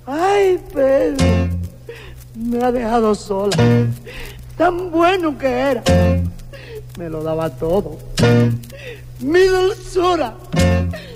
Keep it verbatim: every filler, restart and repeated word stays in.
Ay, Pedro, me ha dejado sola. Tan bueno que era. Me lo daba todo. Mi dulzura.